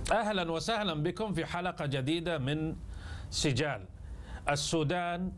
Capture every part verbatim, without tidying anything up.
أهلا وسهلا بكم في حلقة جديدة من سجال. السودان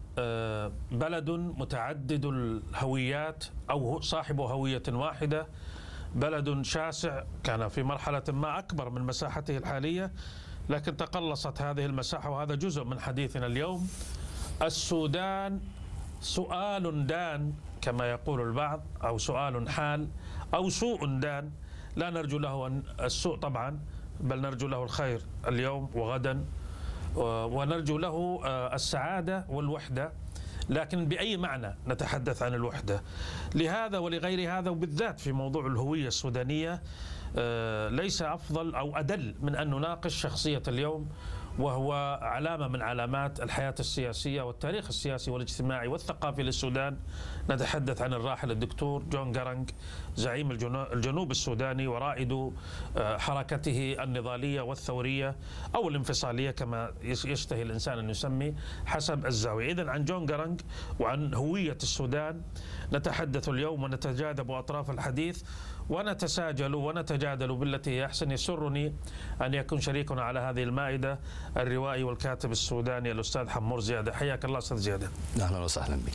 بلد متعدد الهويات أو صاحب هوية واحدة، بلد شاسع كان في مرحلة ما أكبر من مساحته الحالية، لكن تقلصت هذه المساحة وهذا جزء من حديثنا اليوم. السودان سؤال دان كما يقول البعض، أو سؤال حال، أو سوء دان، لا نرجو له السوء طبعا، بل نرجو له الخير اليوم وغدا، ونرجو له السعادة والوحدة، لكن بأي معنى نتحدث عن الوحدة؟ لهذا ولغير هذا، وبالذات في موضوع الهوية السودانية، ليس أفضل أو أدل من أن نناقش شخصية اليوم، وهو علامة من علامات الحياة السياسية والتاريخ السياسي والاجتماعي والثقافي للسودان. نتحدث عن الراحل الدكتور جون جارنج، زعيم الجنوب السوداني ورائد حركته النضالية والثورية أو الانفصالية كما يشتهي الإنسان أن يسمي حسب الزاوية. إذن عن جون جارنج وعن هوية السودان نتحدث اليوم، ونتجاذب أطراف الحديث ونتساجل ونتجادل بالتي هي أحسن. يسرني أن يكون شريكنا على هذه المائدة الروائي والكاتب السوداني الأستاذ حمور زيادة. حياك الله أستاذ زيادة. أهلا وسهلا بك.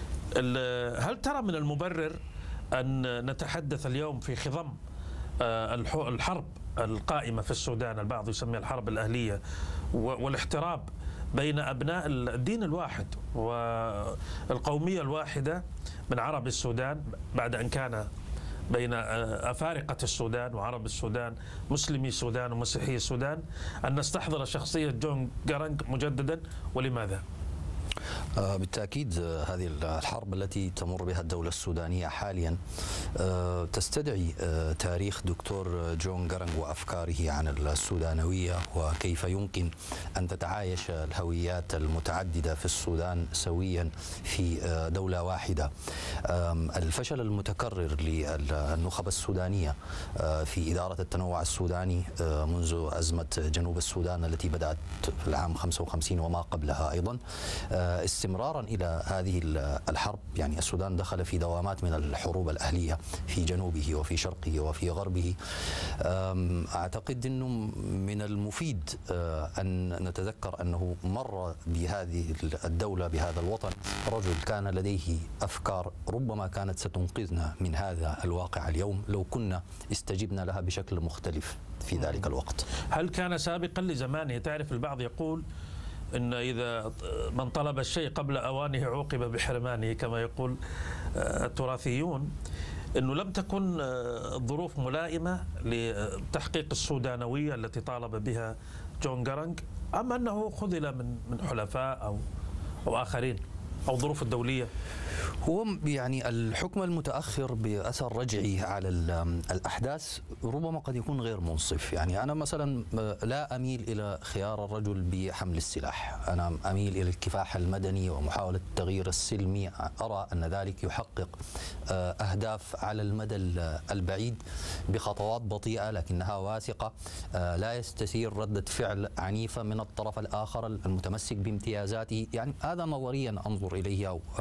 هل ترى من المبرر أن نتحدث اليوم في خضم الحرب القائمة في السودان، البعض يسميها الحرب الأهلية، والاحتراب بين أبناء الدين الواحد والقومية الواحدة من عرب السودان، بعد أن كان بين أفارقة السودان وعرب السودان، مسلمي السودان ومسيحي السودان، أن نستحضر شخصية جون جارنج مجددا؟ ولماذا؟ بالتأكيد هذه الحرب التي تمر بها الدولة السودانية حاليا تستدعي تاريخ دكتور جون جارنج وأفكاره عن السودانوية، وكيف يمكن أن تتعايش الهويات المتعددة في السودان سويا في دولة واحدة. الفشل المتكرر للنخب السودانية في إدارة التنوع السوداني منذ أزمة جنوب السودان التي بدأت في العام خمسة وخمسين وما قبلها أيضا، استمرارا إلى هذه الحرب. يعني السودان دخل في دوامات من الحروب الأهلية في جنوبه وفي شرقه وفي غربه. أعتقد أنه من المفيد أن نتذكر أنه مر بهذه الدولة بهذا الوطن رجل كان لديه أفكار ربما كانت ستنقذنا من هذا الواقع اليوم لو كنا استجبنا لها بشكل مختلف في ذلك الوقت. هل كان سابقا لزمانه؟ تعرف البعض يقول إن إذا من طلب الشيء قبل أوانه عوقب بحرمانه كما يقول التراثيون، أنه لم تكن الظروف ملائمة لتحقيق السودانوية التي طالب بها جون جارنج، أم أنه خذل من من حلفاء أو أو آخرين أو ظروف الدولية؟ هو يعني الحكم المتأخر بأثر رجعي على الأحداث ربما قد يكون غير منصف. يعني أنا مثلا لا أميل إلى خيار الرجل بحمل السلاح، أنا أميل إلى الكفاح المدني ومحاولة التغيير السلمي. أرى أن ذلك يحقق أهداف على المدى البعيد بخطوات بطيئة لكنها واثقة، لا يستثير ردة فعل عنيفة من الطرف الآخر المتمسك بامتيازاته. يعني هذا نظريا أنظر إليه أو